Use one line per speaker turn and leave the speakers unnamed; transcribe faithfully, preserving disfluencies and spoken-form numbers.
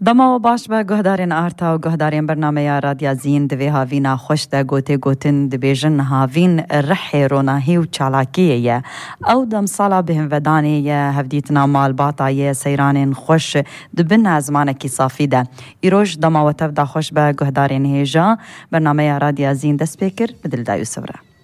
دما و باش به گهدارین آرتا و گهدارین برنامه رادیا زین دوی هاوینا خوش ده گوته گوتن دبیجن هاوین رحی روناهی و چالاکیه او دم سالا بهم ودانی هفدیتنا مال باطای سیرانین خوش دبن ازمانه کی صافی ده ایروش دما و تفدا خوش به گهدارین هیجا برنامه رادیا زین دست پیکر بدل دایو سوره.